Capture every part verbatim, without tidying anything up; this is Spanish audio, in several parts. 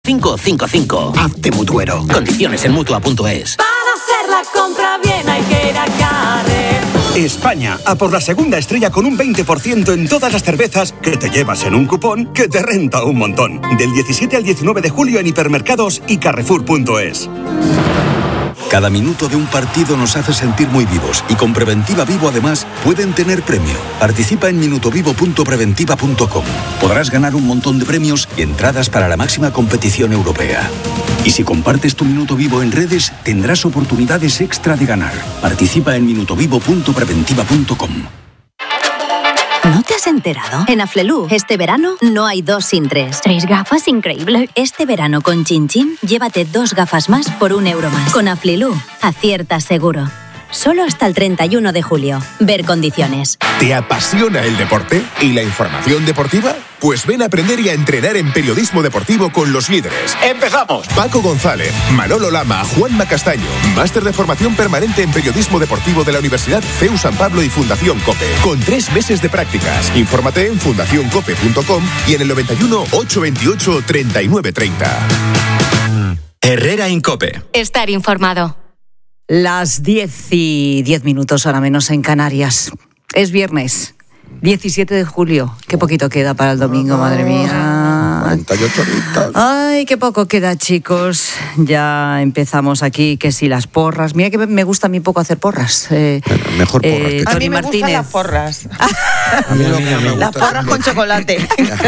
cinco cinco cinco. Hazte mutuero. Condiciones en mutua punto es. Para hacer la compra bien hay que ir a Carrefour. España, a por la segunda estrella con un veinte por ciento en todas las cervezas que te llevas en un cupón que te renta un montón. Del diecisiete al diecinueve de julio en hipermercados y carrefour punto es. Cada minuto de un partido nos hace sentir muy vivos y con Preventiva Vivo además pueden tener premio. Participa en minutovivo punto preventiva punto com. Podrás ganar un montón de premios y entradas para la máxima competición europea. Y si compartes tu Minuto Vivo en redes, tendrás oportunidades extra de ganar. Participa en minutovivo punto preventiva punto com. ¿No te has enterado? En Aflelu, este verano no hay dos sin tres. Tres gafas, increíble. Este verano con Chin Chin, llévate dos gafas más por un euro más. Con Aflelu, aciertas seguro. Solo hasta el treinta y uno de julio. Ver condiciones. ¿Te apasiona el deporte y la información deportiva? Pues ven a aprender y a entrenar en periodismo deportivo con los líderes. ¡Empezamos! Paco González, Manolo Lama, Juanma Castaño. Máster de formación permanente en periodismo deportivo de la Universidad C E U San Pablo y Fundación COPE. Con tres meses de prácticas. Infórmate en fundación cope punto com y en el noventa y uno, ochocientos veintiocho, treinta y nueve treinta. Herrera Incope. Estar informado. Las diez y diez minutos, ahora menos en Canarias. Es viernes, diecisiete de julio. Qué poquito queda para el domingo, madre mía. cuarenta y ocho horitas. Ay, qué poco queda, chicos. Ya empezamos aquí, que si las porras. Mira que me gusta a mí poco hacer porras. Eh, bueno, mejor porras. Eh, que Tony a mí me Martínez. gustan las porras. A mí lo que no me gusta Las porras con chocolate.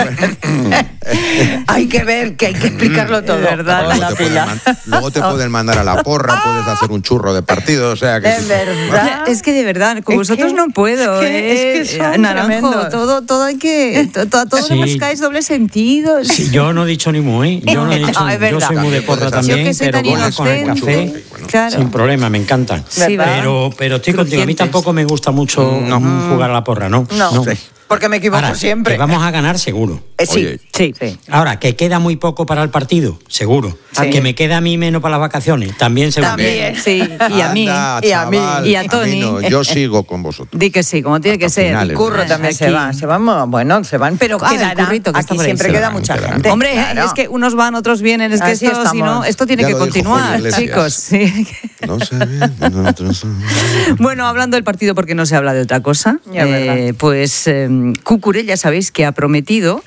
Hay que ver, que hay que explicarlo todo. Es verdad, Luego la te, pueden pila. man- luego te pueden mandar a la porra, puedes hacer un churro de partido, o sea que... Es verdad. Es que de verdad, con Es vosotros que- no puedo. es que- eh. es que son Naranjo, tremendos. todo, todo hay que. to- to- A todo Sí. le buscáis doble sentido. Sí, yo no he dicho ni muy. Yo no he dicho. No, es yo verdad. soy muy de porra Yo también, que soy pero tan con, con el inocente. café, Claro. sin problema, me encantan. Sí, ¿verdad? pero, pero estoy contigo. A mí Crujientes. tampoco me gusta mucho mm, jugar a la porra, ¿no? No, porque me equivoco Ahora, siempre. que vamos a ganar seguro. Eh, sí, Oye. sí, sí. Ahora, que queda muy poco para el partido, seguro. Sí. Que me queda a mí menos para las vacaciones, también seguro. También. Sí, y a mí. Anda, y a mí, chaval, y a Tony. no, yo sigo con vosotros. Di que sí, como tiene que Hasta ser. finales. Curro Ah, también se aquí. va, se van, bueno, se van, pero Ah, el quedará. currito que está Aquí por ahí. siempre Se queda van, mucha quedarán. gente. Hombre, Claro. es que unos van, otros vienen. Es que Así esto, si no, estamos. esto tiene Ya que lo dijo continuar, Julio Iglesias. chicos. Sí. No sé bien, nosotros- Bueno, hablando del partido, porque no se habla de otra cosa, Ya, eh, pues eh, Cucurella, ya sabéis que ha prometido.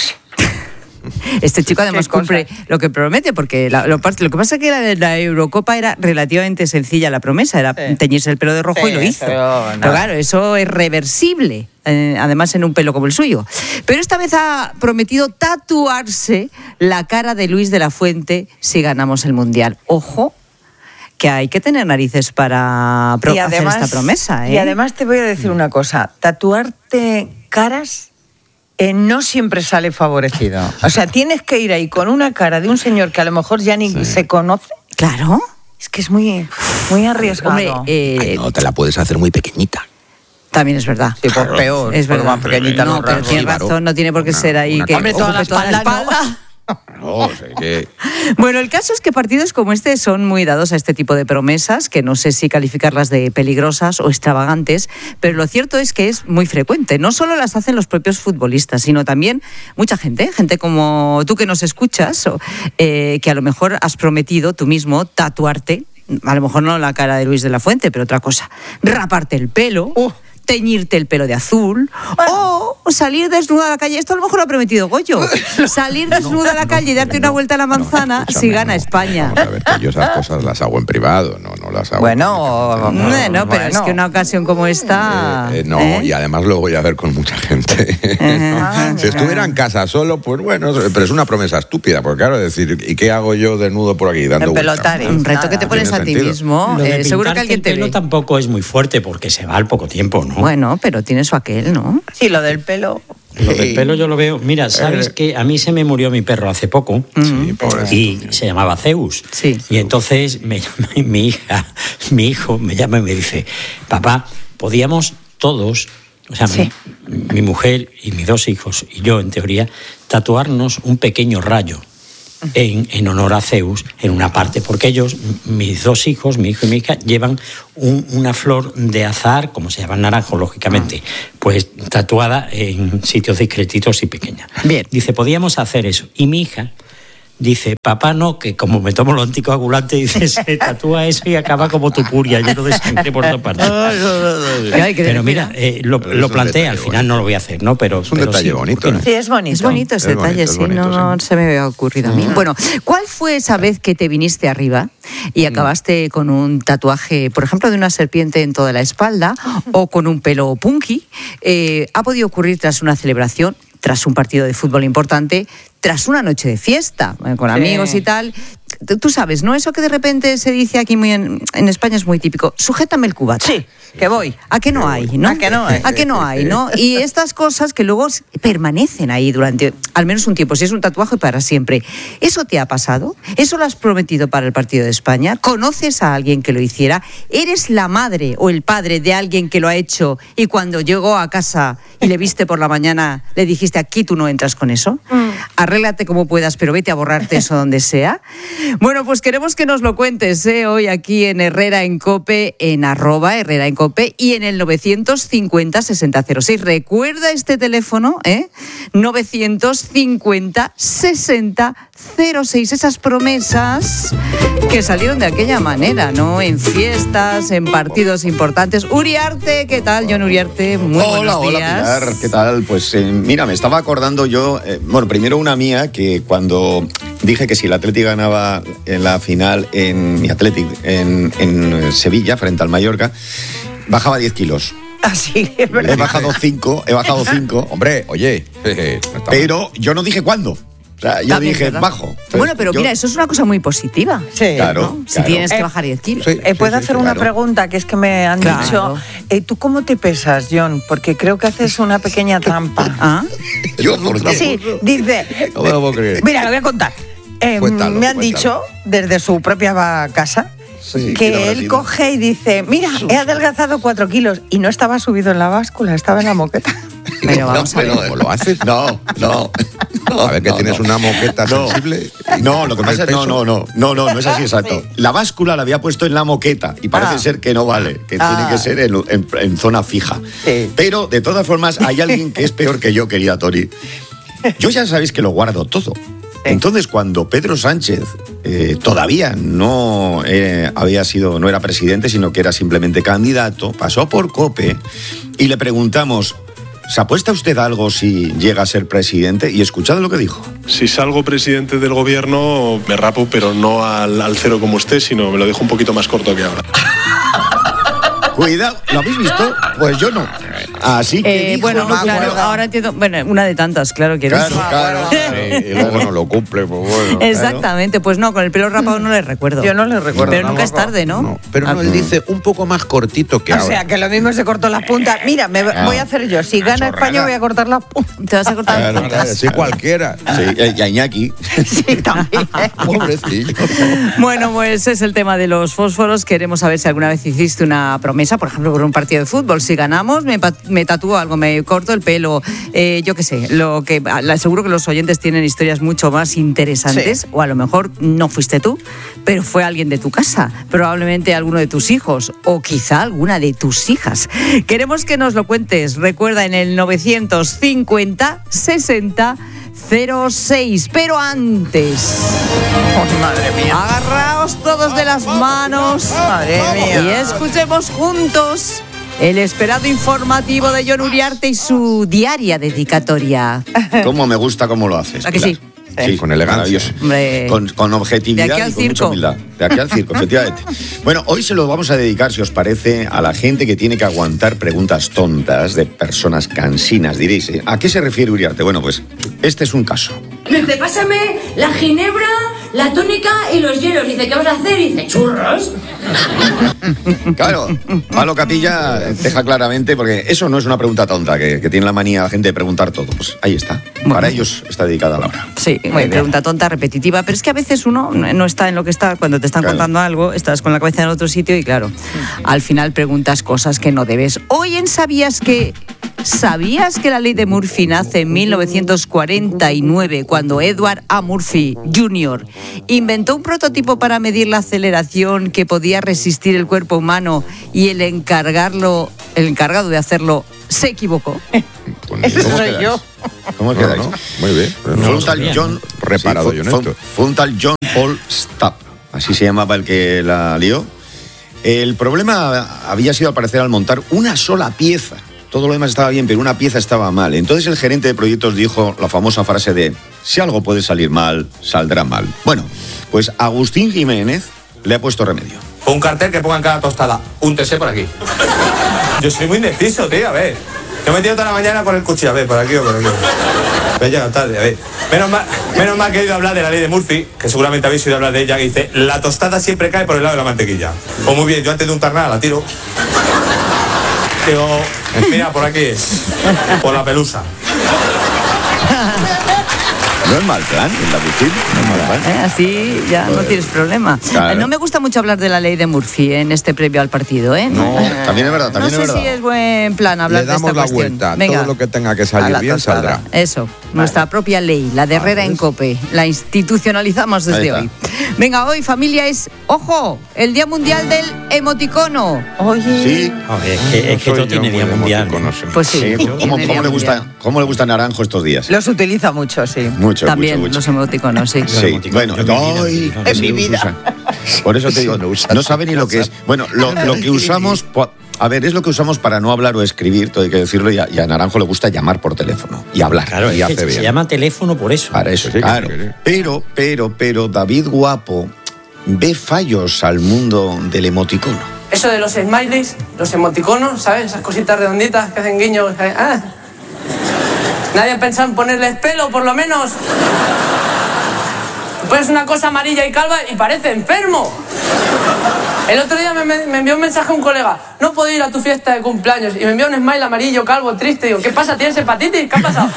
Este chico además Qué cosa. cumple lo que promete, porque la- lo, part- lo que pasa es que la de la Eurocopa era relativamente sencilla la promesa, era Sí. teñirse el pelo de rojo Sí, y lo hizo. pero Pero, nada. claro, eso es reversible, eh, además en un pelo como el suyo. Pero esta vez ha prometido tatuarse la cara de Luis de la Fuente si ganamos el Mundial. Ojo, que hay que tener narices para pro- Y hacer esta promesa. ¿eh? Y además te voy a decir una cosa, tatuarte caras eh, no siempre sale favorecido. O sea, tienes que ir ahí con una cara de un señor que a lo mejor ya ni se conoce. Claro. Es que es muy, muy arriesgado. Hombre, eh, Ay, no, te la puedes hacer muy pequeñita. también es verdad. Sí, pues peor, Es por verdad. más pequeñita no, los pero rasgos. tiene claro. razón, no tiene por qué Una- ser ahí una que cara. Hombre, toda ocupe la toda la espalda, ¿no? espalda. No, o sea, que... Bueno, el caso es que partidos como este son muy dados a este tipo de promesas, que no sé si calificarlas de peligrosas o extravagantes, pero lo cierto es que es muy frecuente. No solo las hacen los propios futbolistas, sino también mucha gente, gente como tú que nos escuchas, o, eh, que a lo mejor has prometido tú mismo tatuarte, a lo mejor no la cara de Luis de la Fuente, pero otra cosa, raparte el pelo. Uh. Teñirte el pelo de azul o salir desnuda a la calle. Esto a lo mejor lo ha prometido Goyo. Salir desnuda a la calle y darte una vuelta a la manzana escúchame, si gana no. España. Vamos a ver, que yo esas cosas las hago en privado, no, no las hago... Bueno, públicamente. No, no, pero bueno. es que una ocasión como esta... Eh, eh, no, ¿eh? y además lo voy a ver con mucha gente. Ajá. Si estuviera en casa solo, pues bueno, pero es una promesa estúpida, porque claro, decir, ¿y qué hago yo desnudo por aquí dando Empelotar, vueltas? Un reto que te No pones tiene a ti sentido. mismo. Lo de eh, seguro que pintarte alguien el te pelo ve. tampoco es muy fuerte porque se va al poco tiempo, ¿no? Bueno, pero tiene su aquel, ¿no? Sí, lo del pelo. Lo del pelo yo lo veo. Mira, ¿sabes que a mí se me murió mi perro hace poco? Sí, pobrecito. Y se llamaba Zeus. Sí. Y entonces me llama mi hija, mi hijo me llama y me dice, papá, podíamos todos, o sea, Sí. mi, mi mujer y mis dos hijos y yo, en teoría, tatuarnos un pequeño rayo en, en honor a Zeus en una parte, porque ellos, mis dos hijos, mi hijo y mi hija, llevan un- una flor de azahar, como se llama naranjo, lógicamente, pues tatuada en sitios discretitos y pequeña. Bien. Dice, podíamos hacer eso. Y mi hija dice, papá no, que como me tomo los anticoagulantes, dice, se tatúa eso y acaba como tu puria, lleno de sangre por todas partes. Pero mira, eh, lo, lo planteé, al final no lo voy a hacer, ¿no? Pero es un pero detalle sí, bonito. no? Sí, es bonito. Es bonito ese es detalle, bonito, es sí, bonito, no, no sí. se me había ocurrido a mí. Bueno, ¿cuál fue esa vez que te viniste arriba y acabaste con un tatuaje, por ejemplo, de una serpiente en toda la espalda o con un pelo punky? Eh, ¿Ha podido ocurrir tras una celebración, tras un partido de fútbol importante, tras una noche de fiesta, eh, con Sí. amigos y tal? Tú sabes, ¿no? Eso que de repente se dice aquí muy en, en España es muy típico. Sujétame el cubata. Sí, que voy. ¿A que no hay, no? ¿A que no hay? ¿A que no hay, no? Y estas cosas que luego permanecen ahí durante al menos un tiempo, si es un tatuaje para siempre. ¿Eso te ha pasado? ¿Eso lo has prometido para el partido de España? ¿Conoces a alguien que lo hiciera? ¿Eres la madre o el padre de alguien que lo ha hecho y cuando llegó a casa y le viste por la mañana le dijiste, aquí tú no entras con eso? Mm. Arréglate como puedas, pero vete a borrarte eso donde sea. Bueno, pues queremos que nos lo cuentes, ¿eh? Hoy aquí en Herrera en COPE, en arroba Herrera en COPE y en el novecientos cincuenta sesenta cero seis. Recuerda este teléfono, ¿eh? novecientos cincuenta sesenta cero seis. Esas promesas que salieron de aquella manera, ¿no? En fiestas, en partidos importantes. Uriarte, ¿qué tal, Jon Uriarte? Muy hola, buenos días. Hola, Pilar, ¿qué tal? Pues eh, mira, me estaba acordando yo, eh, bueno, primero una mía, que cuando dije que si el Athletic ganaba en la final en mi Athletic en, en Sevilla, frente al Mallorca, bajaba diez kilos. Ah, sí, es verdad. He bajado cinco, he bajado cinco. Hombre, oye, jeje, no está pero mal. Yo no dije cuándo. O sea, yo También, dije, ¿verdad? bajo. Entonces, Bueno, pero yo- mira, eso es una cosa muy positiva. Sí, Claro, ¿no? Si claro. tienes que Eh, bajar diez kilos. Sí. Eh, ¿Puedo hacer una claro. pregunta? Que es que me han Claro. dicho, eh, ¿tú cómo te pesas, John? Porque creo que haces una pequeña trampa. ¿Ah? Yo, ¿por qué? Sí, dice, No me lo puedo creer. mira, lo voy a contar. Eh, Cuéntalo, me han cuéntalo. dicho, desde su propia casa, Sí, ¿qué que habrá él sido? coge y dice, mira, he adelgazado cuatro kilos. Y no estaba subido en la báscula, estaba en la moqueta. Pero vamos a ver. ¿Cómo lo haces? No, no. no, A ver, que no, tienes no. una moqueta No. sensible. y No, lo que con el pasa es no, peso. no, no, no, no, no es así exacto. Sí. La báscula la había puesto en la moqueta y parece Ah. ser que no vale, que Ah. tiene que ser en, en- en zona fija. Sí. Pero de todas formas hay alguien que es peor que yo, querida Tori. Yo ya sabéis que lo guardo todo. Entonces, cuando Pedro Sánchez eh, todavía no eh, había sido, no era presidente, sino que era simplemente candidato, pasó por COPE y le preguntamos, ¿se apuesta usted algo si llega a ser presidente? Y escuchad lo que dijo. Si salgo presidente del gobierno, me rapo, pero no al, al cero como usted, sino me lo dejo un poquito más corto que ahora. Cuidado, ¿lo habéis visto? Pues yo no. Así que Eh, dijo, bueno, no, claro, bueno. ahora entiendo. Bueno, una de tantas, claro, quiero Claro, decir. claro. Sí, y luego no lo cumple, pues bueno. Exactamente, pues no, con el pelo rapado no le recuerdo. Yo no le recuerdo. Pero nunca es tampoco. tarde, ¿no? No, pero no, él dice un poco más cortito que O ahora. sea, que lo mismo se cortó las puntas. Mira, me Ah. voy a hacer yo. Si gana chorrada. España, voy a cortar las puntas. Te vas a cortar las Claro, puntas. claro, sí, cualquiera. Sí, y a Iñaki. Sí, también. Pobrecillo. Bueno, pues es el tema de los fósforos. Queremos saber si alguna vez hiciste una promesa, por ejemplo, por un partido de fútbol. Si ganamos, me, pa- me tatúo algo, me corto el pelo, eh, yo qué sé. Lo que la- seguro que los oyentes tienen historias mucho más interesantes, Sí. o a lo mejor no fuiste tú, pero fue alguien de tu casa, probablemente alguno de tus hijos, o quizá alguna de tus hijas. Queremos que nos lo cuentes. Recuerda en el novecientos cincuenta sesenta cero seis. Pero antes, Madre mía. agarraos todos de las manos Madre mía. y escuchemos juntos el esperado informativo de Jon Uriarte y su diaria dedicatoria. Cómo me gusta cómo lo haces. ¿A que sí? Pilar. Sí, con elegancia. Maravilloso. Hombre. Con, con objetividad De aquí al y con mucha circo. humildad. De aquí al circo, efectivamente. Bueno, hoy se lo vamos a dedicar, si os parece, a la gente que tiene que aguantar preguntas tontas de personas cansinas. Diréis, ¿eh? ¿a qué se refiere Uriarte? Bueno, pues este es un caso. Dice, pásame la ginebra, la tónica y los hielos. Dice, ¿qué vas a hacer? Dice, churros. Claro, Pablo Capilla deja claramente, porque eso no es una pregunta tonta, que, que tiene la manía la gente de preguntar todo. Pues ahí está. Para ellos está dedicada la hora. Sí, Muy bien. pregunta tonta, repetitiva, pero es que a veces uno no está en lo que está, cuando te están Claro. contando algo, estás con la cabeza en otro sitio y claro, al final preguntas cosas que no debes. Hoy en ¿Sabías que? ¿Sabías que la ley de Murphy nace en mil novecientos cuarenta y nueve cuando Edward A. Murphy junior inventó un prototipo para medir la aceleración que podía resistir el cuerpo humano y el encargarlo, el encargado de hacerlo se equivocó? Eso ¿Cómo soy quedáis? yo. ¿Cómo No, quedáis? no, muy bien. Fue un tal John... Reparado sí, y fue- honesto. fue- Fue un tal John Paul Stapp, así se llamaba el que la lió. El problema había sido, al parecer, al montar una sola pieza. Todo lo demás estaba bien, pero una pieza estaba mal. Entonces el gerente de proyectos dijo la famosa frase de: si algo puede salir mal, saldrá mal. Bueno, pues Agustín Jiménez le ha puesto remedio. Un cartel que ponga en cada tostada: úntese por aquí. Yo soy muy indeciso, tío, a ver. Yo me he metido toda la mañana con el cuchillo, a ver, por aquí o por aquí. Me he llegado tarde, a ver. Menos mal, menos mal que he oído hablar de la ley de Murphy, que seguramente habéis oído hablar de ella, que dice: la tostada siempre cae por el lado de la mantequilla. Pues muy bien, yo antes de untar nada la tiro. Digo, mira, por aquí es. Por la pelusa. No es mal plan, el Agustín, no es mal plan. Eh, Así ya no tienes problema. Claro. Eh, No me gusta mucho hablar de la ley de Murphy en este previo al partido, ¿eh? No, también es verdad, también no sé es verdad. si es buen plan hablar Le de esta damos la cuestión. vuelta. Venga. Todo lo que tenga que A salir la bien tostada. saldrá. Eso, nuestra propia ley, la de Herrera en Cope. La institucionalizamos Ahí desde está. hoy. Venga, hoy, familia, es, ojo, el Día Mundial del Emoticono. Oye. Sí. Joder, es que, es que Soy todo yo tiene muy día mundial. emoticono, sí. Pues sí. Sí, tiene ¿Cómo, Día cómo le gusta, Mundial. ¿Cómo le gusta Naranjo estos días? Los utiliza mucho, sí. Mucho, También mucho, los mucho. emoticonos, sí. Sí, bueno, Yo en mi vida, ay, no, que en sí mi los vida. usan. Por eso te digo, No usan no sabe ni lo que es. Bueno, lo, lo que usamos, po- a ver, es lo que usamos para no hablar o escribir, todo hay que decirlo, y a, y a Naranjo le gusta llamar por teléfono y hablar. Claro, Y es que hace se bien. llama teléfono por eso. Para eso, Sí, claro. sí, sí. Pero, pero, pero, David Guapo ve fallos al mundo del emoticono. Eso de los smileys, los emoticonos, ¿sabes? Esas cositas redonditas que hacen guiños. que- ah. Nadie ha pensado en ponerles pelo, por lo menos. Pues una cosa amarilla y calva y parece enfermo. El otro día me, me- me envió un mensaje un colega: no puedo ir a tu fiesta de cumpleaños. Y me envió un smile amarillo, calvo, triste. Digo, ¿qué pasa? ¿Tienes hepatitis? ¿Qué ha pasado?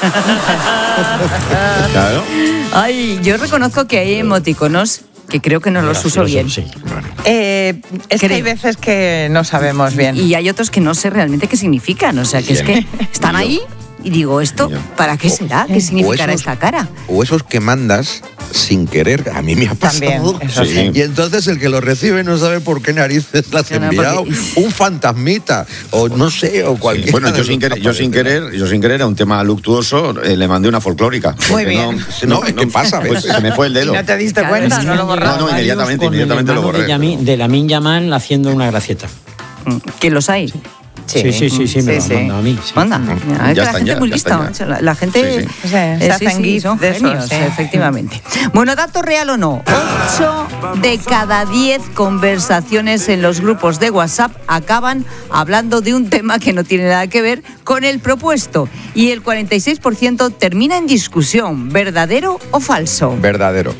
Claro. Ay, yo reconozco que hay emoticonos que creo que no los uso bien. Sí. Eh, es que Creo. hay veces que no sabemos bien. Y hay otros que no sé realmente qué significan. O sea, que es que están ahí y digo, ¿esto para qué será? ¿Qué significará esos- esta cara? O esos que mandas sin querer, a mí me ha pasado. También, eso sí. Y entonces el que lo recibe no sabe por qué narices las ha No, enviado. porque- Un fantasmita, o no sé, o cualquier. Bueno, yo sin querer, yo sin querer, yo sin querer, a un tema luctuoso, eh, le mandé una folclórica. Muy Porque bien. No, es que pasa a Pues veces. se me fue el Y dedo. no te diste Claro, cuenta, sí, no lo sí. borraste. No, no, inmediatamente, Con el inmediatamente lo hermano borré. De, Yami- de Lamin Yamal haciendo una gracieta. Que los hay. Sí, sí, sí, sí, me lo han mandado a mí. sí. Anda, es que Ya la están, gente ya, es muy ya lista. están ya. macho, La, la gente Sí, sí. O sea, se eh, hacen gifs son de esos, genios, sí. efectivamente. Bueno, dato real o no, ocho de cada diez conversaciones en los grupos de WhatsApp acaban hablando de un tema que no tiene nada que ver con el propuesto. Y el cuarenta y seis por ciento termina en discusión, ¿verdadero o falso? Verdadero.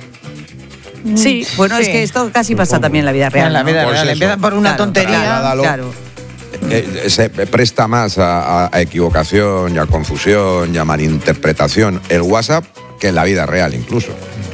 Sí, bueno, es Sí. que esto casi pasa también en la vida real. En la ¿no? vida Pues real. eso. Empiezan por una Claro, tontería. Trasladalo. Claro. Eh, se presta más a, a equivocación y a confusión y a malinterpretación el WhatsApp que en la vida real incluso.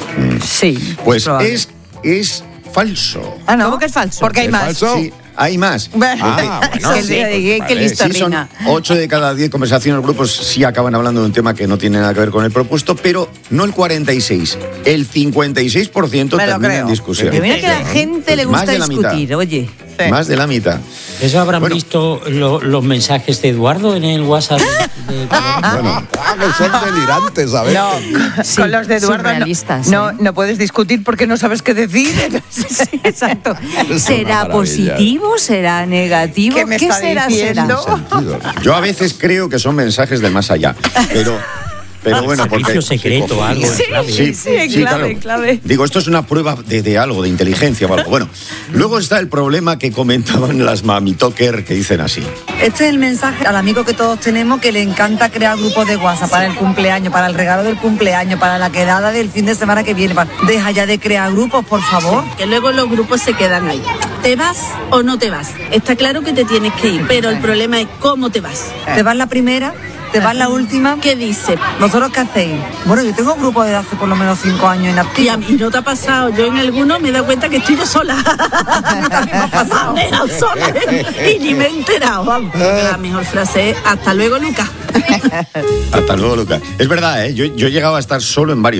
Sí. Pues probable. es, es falso. Ah, ¿no? ¿Cómo que es falso? Porque hay ¿Es más. falso? Sí, hay más. Ah, bueno, Que sí, le- pues que- que vale. listo. Sí, son Rina. ocho de cada diez conversaciones, los grupos sí acaban hablando de un tema que no tiene nada que ver con el propuesto, pero no el cuarenta y seis, el cincuenta y seis por ciento Me lo termina creo. en discusión. Pero mira que a la gente le Más gusta de la mitad. discutir, oye. Sí. Más de la mitad. ¿Eso habrán Bueno. visto lo- los mensajes de Eduardo en el WhatsApp? de- de- Bueno, Ah, que son delirantes, ¿sabes? No, Sí, con los de Eduardo no, surrealistas, no, ¿eh? no puedes discutir porque no sabes qué decir. Sí, exacto. una ¿Será maravilla. positivo? ¿Será negativo? ¿Qué me está será? diciendo? ¿Será? yo a veces creo que son mensajes del más allá, pero, pero bueno, porque... Servicio secreto, algo en Sí, clave. sí, sí, en clave, en clave. Digo, esto es una prueba de, de algo, de inteligencia o algo. Bueno, luego está el problema que comentaban las mamitoker que dicen así. Este es el mensaje al amigo que todos tenemos que le encanta crear grupos de WhatsApp para el cumpleaños, para el regalo del cumpleaños, para la quedada del fin de semana que viene. para- Deja ya de crear grupos, por favor. Que luego los grupos se quedan ahí. ¿Te vas o no te vas? Está claro que te tienes que ir, pero el problema es cómo te vas. ¿Te vas la primera? ¿Te vas la última? ¿Qué dice? ¿Vosotros qué hacéis? Bueno, yo tengo un grupo de hace por lo menos cinco años Y inactivo. a mí no te ha pasado. Yo en alguno me he dado cuenta que estoy yo sola. También me ha pasado. Me he dejado sola y ni me he enterado. Vamos. La mejor frase es hasta luego, Lucas. Hasta luego, Lucas. Es verdad, ¿eh? yo, yo he llegado a estar solo en varios.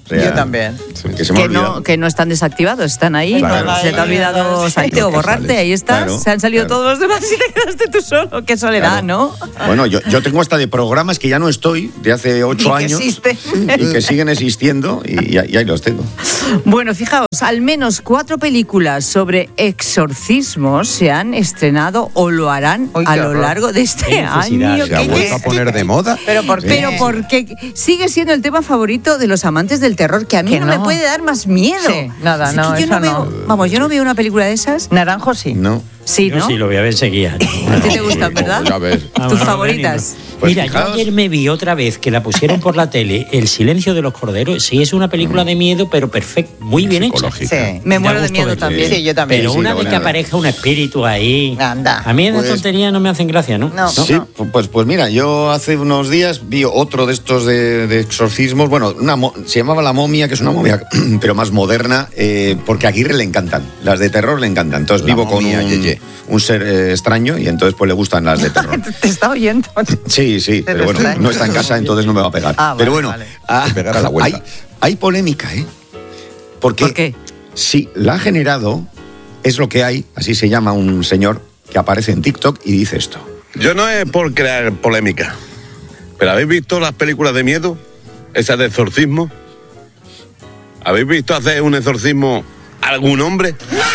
O sea, Yo también. Que se me ha Que olvidado. no, que no están desactivados, están ahí. Claro. Se te ha olvidado salte o borrarte, ahí estás. Claro, Se han salido claro. todos los demás y te quedaste tú solo. Qué soledad, ¿no? Bueno, yo, yo tengo hasta de programas que ya no estoy, de hace ocho Y que años. existen. Y que siguen existiendo y, y ahí los tengo. Bueno, fijaos, al menos cuatro películas sobre exorcismos se han estrenado o lo harán Uy, a qué lo horror. largo de este Qué necesidad, año. ¿se ha Qué vuelto a poner de moda? Pero ¿por qué? Pero porque sigue siendo el tema favorito de los amantes del terror, que a mí Que no, no. me puede dar más miedo. Sí, nada, Es no, que yo eso no veo, no. Vamos, yo no veo una película de esas. Naranjo sí. No. Sí, Yo ¿no? sí lo voy a ver enseguida. A ti te gustan, ¿verdad? Ya ves. Ah, Tus bueno, favoritas. Pues Mira, fijaos. yo ayer me vi otra vez que la pusieron por la tele, El silencio de los corderos. Sí, es una película de miedo, pero perfecto, muy bien hecha. Psicológica. Sí. Me muero de gusto miedo verla. también. Sí, yo también. Pero Sí, una lo de van que a ver. aparezca un espíritu ahí. Anda. A mí esas Pues- tonterías no me hacen gracia, ¿no? No. Sí, pues, pues mira, yo hace unos días vi otro de estos de, de exorcismos. Bueno, una mo- se llamaba La Momia, que es una momia, pero más moderna, eh, porque a Aguirre le encantan. Las de terror le encantan. Entonces La vivo momia, con un, ye, ye. un ser eh, extraño y entonces pues le gustan las de terror. Te está oyendo. Sí, sí, pero bueno, extraño. no está en casa, entonces no me va a pegar. Ah, vale, pero bueno, vale. ah, Pegar a la vuelta. hay, hay polémica, ¿eh? Porque ¿Por qué? si la ha generado, es lo que hay, así se llama un señor que aparece en TikTok y dice esto. Yo no es por crear polémica, pero ¿habéis visto las películas de miedo? Esas de exorcismo. ¿Habéis visto hacer un exorcismo a algún hombre?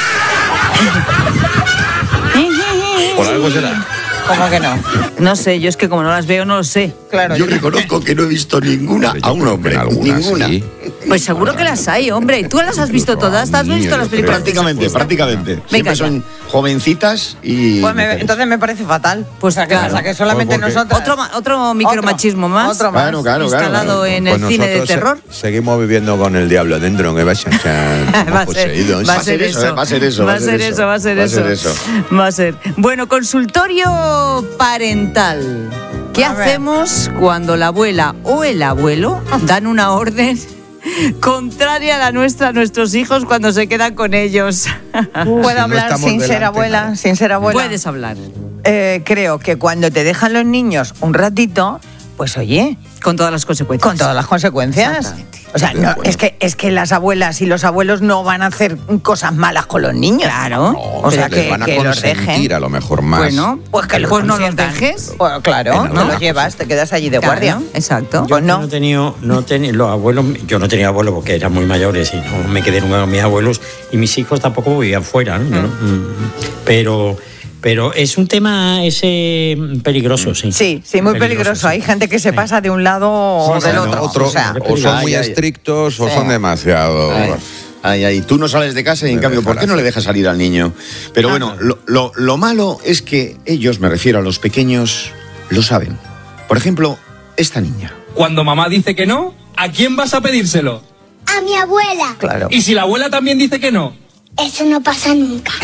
Por algo será. ¿Cómo que no? No sé, yo es que como no las veo, no lo sé. Claro. Yo reconozco que no he visto ninguna Hombre, yo a un creo que hombre, en algunas ninguna. sí. Pues seguro que las hay, hombre. ¿Tú las has visto todas? ¿Te has Niño, visto yo las creo. películas? de Prácticamente, exorcista? prácticamente. Venga Siempre ya. son jovencitas y... Pues me- mujeres. entonces me parece fatal. Pues o sea, que, claro. o sea, que solamente Pues porque- nosotros. Otro, ma- otro micromachismo más. Otro más. Claro, claro, claro. instalado en Pues el cine de nosotros se- terror. seguimos viviendo con el diablo dentro, que vaya Va a ser, poseídos. va a ser eso, ¿eh? Va a ser eso, va a ser eso, va a ser eso, va a ser. Bueno, consultorio parental. ¿Qué A ver. hacemos cuando la abuela o el abuelo dan una orden contraria a la nuestra a nuestros hijos cuando se quedan con ellos? Puedo Si no hablar estamos sin ser delante, abuela, nada. sin ser abuela. Puedes hablar. Eh, creo que cuando te dejan los niños un ratito, pues oye, Con todas las consecuencias. con todas las consecuencias. Exactamente. O sea, no, es que es que las abuelas y los abuelos no van a hacer cosas malas con los niños. Claro. O sea, les que, van a que los consentir dejen. a lo mejor más. Bueno, Pues que los pues no los consientan. dejes. Pues claro, En no alguna los llevas, te quedas allí de Claro, guardia. exacto. Pues Yo no. he tenido, no he tenido, los abuelos, yo no tenía abuelos porque eran muy mayores y no me quedé nunca con mis abuelos y mis hijos tampoco vivían fuera, ¿no? Yo no- mm, pero, pero es un tema ese peligroso, sí. Sí, sí, muy peligroso. Hay gente que se pasa de un lado o Sí, del sí, otro. No, otro- o sea, o son muy Ay, ay. estrictos o Sí. son demasiado. Ay, ay, ay, tú no sales de casa y en Me cambio, ¿por dejan qué no le hacer. dejas salir al niño? Pero bueno, lo, lo- lo malo es que ellos, me refiero a los pequeños, lo saben. Por ejemplo, esta niña. Cuando mamá dice que no, ¿a quién vas a pedírselo? A mi abuela. claro. Y si la abuela también dice que no. Eso no pasa nunca.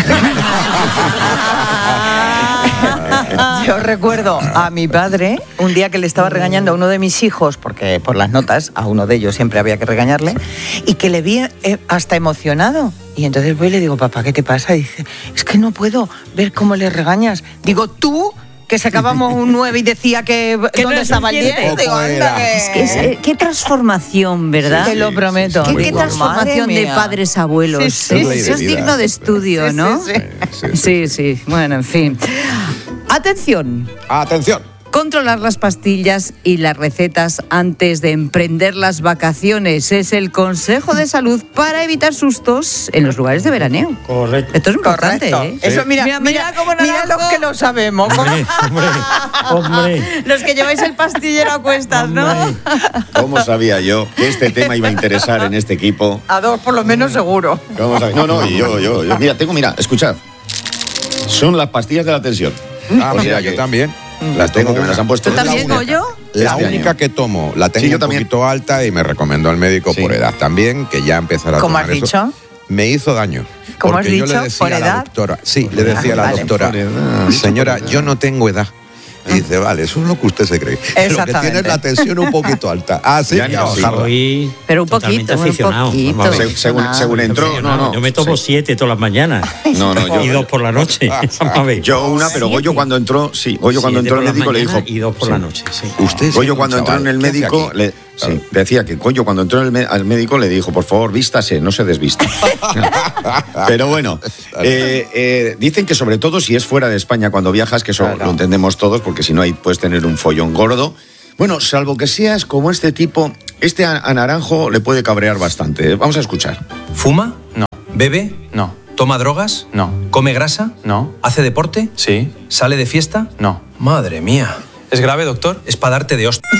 Yo recuerdo a mi padre un día que le estaba regañando a uno de mis hijos, porque por las notas a uno de ellos siempre había que regañarle, y que le vi eh, hasta emocionado. Y entonces voy y le digo, papá, ¿qué te pasa? Y dice, es que no puedo ver cómo le regañas. Digo, tú, que sacábamos un nueve y decía que, Que no ¿dónde es estaba el diez? suficiente. Digo, anda, que... Es que es, eh, qué transformación, ¿verdad? Te lo prometo. Qué, qué Digo, transformación madre de mía. padres a abuelos. Sí, sí, Eso sí. es digno de estudio, Sí, ¿no? sí, sí. Sí, sí. Bueno, en fin. Atención. Atención. Controlar las pastillas y las recetas antes de emprender las vacaciones es el consejo de salud para evitar sustos en los lugares de veraneo. Correcto. Esto es importante, Correcto. ¿eh? Eso, mira, Mira, mira, mira cómo mira Naranjo- los que lo sabemos. ¿Cómo? Hombre, hombre, hombre. Los que lleváis el pastillero a cuestas, ¿no? ¿Cómo sabía yo que este tema iba a interesar en este equipo? A dos por lo menos seguro. ¿Cómo sabía? No, no, y yo, yo, yo. Mira, tengo, mira, escuchad. Son las pastillas de la tensión. Ah, O sea mira, que yo también. Las tengo, que me las han puesto. ¿Tú también, Goyo? La Este única año. que tomo, la tengo Sí, yo un también. poquito alta y me recomendó al médico Sí. por edad también, que ya empezara a ¿Cómo tomar has eso. dicho? Me hizo daño. ¿Cómo porque has yo dicho? le decía ¿Por a la edad? doctora, sí, le decía a la vale. doctora, Por edad. señora, yo no tengo edad. Y dice, vale, eso es lo que usted se cree. Lo que Exactamente. tiene es la tensión un poquito alta. Ah, sí, Ya que ni a así. bajarla. Soy Pero un totalmente poquito, un aficionado. poquito. Vamos a ver. Se- según, según entró, no, no. Yo me tomo Sí. siete todas las mañanas. No, no, yo. Y dos por la noche. Vamos a ver. Yo una, pero Goyo cuando entró, sí, Goyo cuando Siete entró por el la médico le dijo. mañana Y dos por Sí. la noche, sí. Usted Goyo siendo cuando un entró en chaval, el ¿qué hace médico aquí? le, Sí, decía que coño, cuando entró el me- al médico le dijo, por favor, vístase, no se desvista. Pero bueno, eh, eh, dicen que sobre todo si es fuera de España cuando viajas, que eso claro. lo entendemos todos, porque si no ahí puedes tener un follón gordo. Bueno, salvo que seas como este tipo, este a, a Naranjo le puede cabrear bastante. Vamos a escuchar. ¿Fuma? No. ¿Bebe? No. ¿Toma drogas? No. ¿Come grasa? No. ¿Hace deporte? Sí. ¿Sale de fiesta? No. Madre mía. ¿Es grave, doctor? Es para darte de hostia.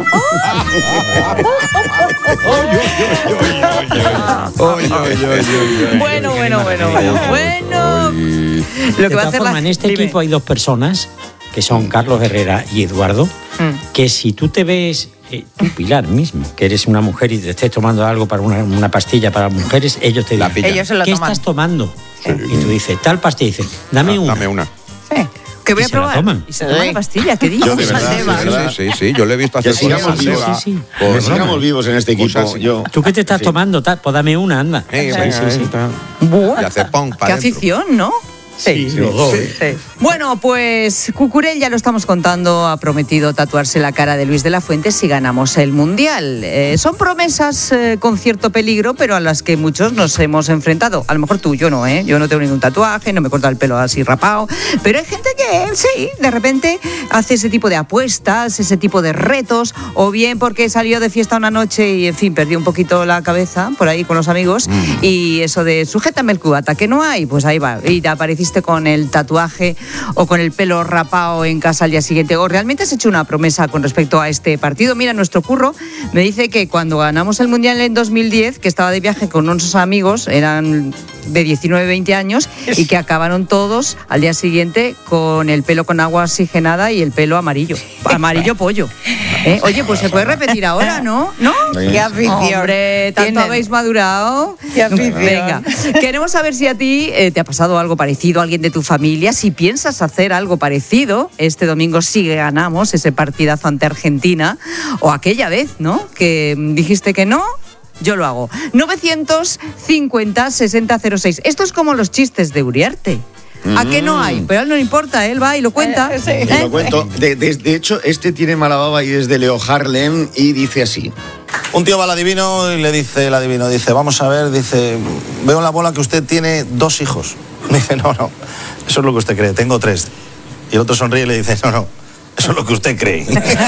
Bueno, bueno, bueno, bueno. Bueno. Lo que va a hacer la... En este Dime. equipo hay dos personas, que son Carlos Herrera y Eduardo, mm. que si tú te ves... Eh, tú, Pilar, mismo, que eres una mujer y te estés tomando algo para una, una pastilla para mujeres, ellos te dicen, ellos se lo ¿qué toman. estás tomando? Sí. Y tú dices, tal pastilla, y dices, dame una. Dame una. Sí. Que voy a probar. Se la toman. Y se toma la pastilla, ¿qué dices? Yo de verdad, sí, verdad. sí, sí, sí, yo lo he visto hacer que sigamos vivos, sí, sí. Que sigamos vivos en este equipo. Pues yo, ¿Tú qué te estás sí. tomando? Tal? Pues dame una, anda. Sí, sí, sí, sí, sí. Buah, y hace pong para qué afición, ¿no? Sí, sí, sí, sí, sí. Bueno, pues Cucurell, ya lo estamos contando, ha prometido tatuarse la cara de Luis de la Fuente si ganamos el Mundial. Eh, son promesas eh, con cierto peligro, pero a las que muchos nos hemos enfrentado. A lo mejor tú, yo no, ¿eh? Yo no tengo ningún tatuaje, no me corto el pelo así rapado, pero hay gente que sí, de repente hace ese tipo de apuestas, ese tipo de retos, o bien porque salió de fiesta una noche y, en fin, perdió un poquito la cabeza por ahí con los amigos, mm. y eso de sujétame el cubata, que no hay, pues ahí va, y te apareciste con el tatuaje o con el pelo rapado en casa al día siguiente, o realmente has hecho una promesa con respecto a este partido. Mira, nuestro Curro me dice que cuando ganamos el Mundial en dos mil diez, que estaba de viaje con unos amigos, eran de diecinueve, veinte años, y que acabaron todos al día siguiente con el pelo con agua oxigenada y el pelo amarillo, amarillo pollo. ¿Eh? Oye, pues se puede repetir ahora, ¿no? ¿No? Qué afición. Hombre, tanto ¿Tienen? habéis madurado. Qué afición. Venga, queremos saber si a ti eh, te ha pasado algo parecido, alguien de tu familia, si piensas hacer algo parecido este domingo si ganamos ese partidazo ante Argentina, o aquella vez, ¿no?, que dijiste que no. Yo lo hago. novecientos cincuenta, sesenta cero seis. Esto es como los chistes de Uriarte. ¿A qué no hay? Pero a él no le importa, él va y lo cuenta. Eh, sí. ¿Eh? Lo cuento. De, de, de hecho, este tiene mala baba y es de Leo Harlem y dice así. Un tío va al adivino y le dice el adivino, dice, vamos a ver, dice, veo en la bola que usted tiene dos hijos. Dice, no, no, eso es lo que usted cree, tengo tres. Y el otro sonríe y le dice, no, no, eso es lo que usted cree.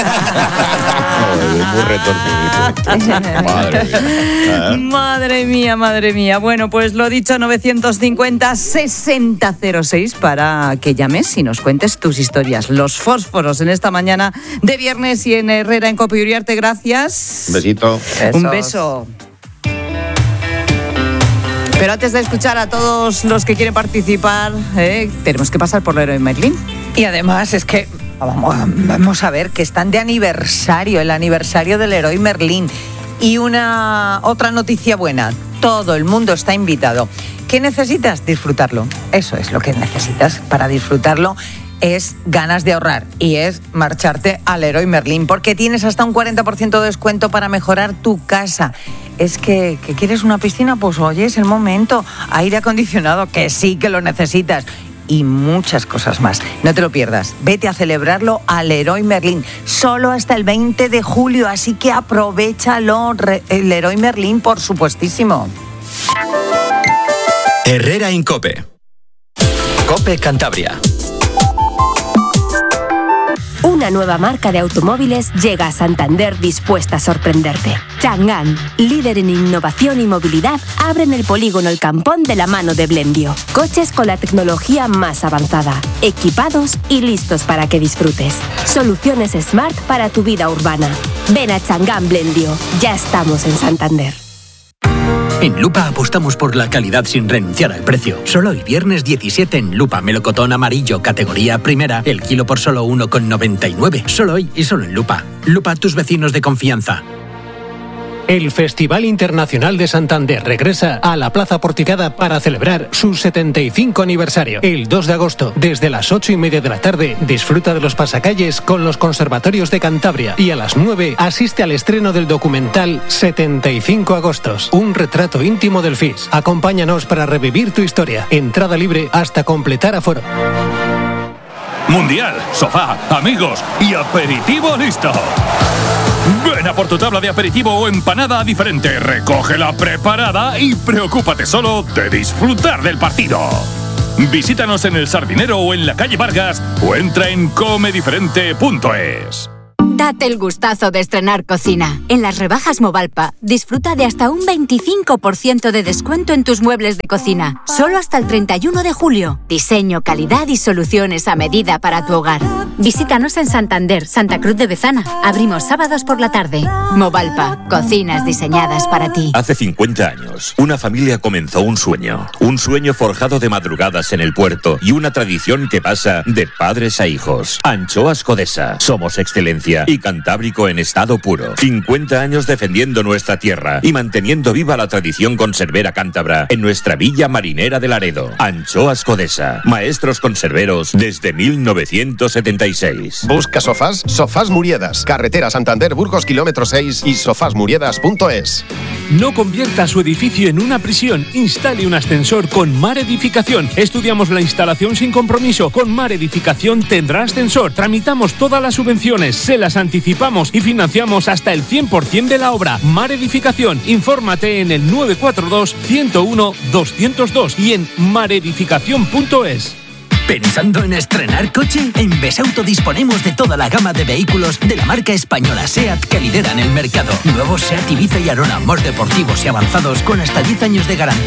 Muy retorcido. Madre mía. Madre mía, madre mía. Bueno, pues lo dicho, novecientos cincuenta, sesenta cero seis para que llames y nos cuentes tus historias. Los fósforos en esta mañana de viernes y en Herrera en Cope y Uriarte. Gracias. Un besito. Besos. Un beso. Pero antes de escuchar a todos los que quieren participar, eh, tenemos que pasar por Leroy Merlin. Y además es que vamos, vamos a ver que están de aniversario, el aniversario del Leroy Merlin. Y una otra noticia buena, todo el mundo está invitado. ¿Qué necesitas? Disfrutarlo. Eso es lo que necesitas para disfrutarlo. Es ganas de ahorrar y es marcharte al Leroy Merlin, porque tienes hasta un cuarenta por ciento de descuento para mejorar tu casa. Es que, que quieres una piscina, pues oye, es el momento. Aire acondicionado, que sí que lo necesitas. Y muchas cosas más. No te lo pierdas. Vete a celebrarlo al Leroy Merlin. Solo hasta el veinte de julio, así que aprovéchalo. El Leroy Merlin, por supuestísimo. Herrera en Cope. Cope Cantabria. Una nueva marca de automóviles llega a Santander dispuesta a sorprenderte. Chang'an, líder en innovación y movilidad, abre en el polígono El Campón de la mano de Blendio. Coches con la tecnología más avanzada, equipados y listos para que disfrutes. Soluciones Smart para tu vida urbana. Ven a Chang'an Blendio. Ya estamos en Santander. En Lupa apostamos por la calidad sin renunciar al precio. Solo hoy, viernes diecisiete, en Lupa melocotón amarillo, categoría primera, el kilo por solo uno con noventa y nueve. Solo hoy y solo en Lupa. Lupa, tus vecinos de confianza. El Festival Internacional de Santander regresa a la Plaza Porticada para celebrar su setenta y cinco aniversario. El dos de agosto, desde las ocho y media de la tarde, disfruta de los pasacalles con los conservatorios de Cantabria. Y a las nueve, asiste al estreno del documental setenta y cinco agostos, un retrato íntimo del F I S. Acompáñanos para revivir tu historia. Entrada libre hasta completar aforo. Mundial, sofá, amigos y aperitivo listo. Ven a por tu tabla de aperitivo o empanada diferente, recógela preparada y preocúpate solo de disfrutar del partido. Visítanos en El Sardinero o en la calle Vargas o entra en come diferente punto es. Date el gustazo de estrenar cocina. En las rebajas Movalpa, disfruta de hasta un veinticinco por ciento de descuento en tus muebles de cocina. Solo hasta el treinta y uno de julio. Diseño, calidad y soluciones a medida para tu hogar. Visítanos en Santander, Santa Cruz de Bezana. Abrimos sábados por la tarde. Movalpa, cocinas diseñadas para ti. Hace cincuenta años, una familia comenzó un sueño. Un sueño forjado de madrugadas en el puerto y una tradición que pasa de padres a hijos. Anchoas Codesa. Somos excelencia y Cantábrico en estado puro. cincuenta años defendiendo nuestra tierra y manteniendo viva la tradición conservera cántabra en nuestra villa marinera de Laredo. Anchoas Codesa. Maestros conserveros desde mil novecientos setenta y seis. Busca sofás, Sofás Muriedas. Carretera Santander Burgos kilómetro seis y sofás muriedas punto es. No convierta su edificio en una prisión. Instale un ascensor con Mar Edificación. Estudiamos la instalación sin compromiso. Con Mar Edificación tendrá ascensor. Tramitamos todas las subvenciones, se las anticipamos y financiamos hasta el cien por ciento de la obra. Mar Edificación. Infórmate en el nueve cuatro dos, ciento uno, doscientos dos y en mar edificación punto es. ¿Pensando en estrenar coche? En Besauto disponemos de toda la gama de vehículos de la marca española SEAT que lideran el mercado. Nuevos SEAT Ibiza y Arona, más deportivos y avanzados con hasta diez años de garantía.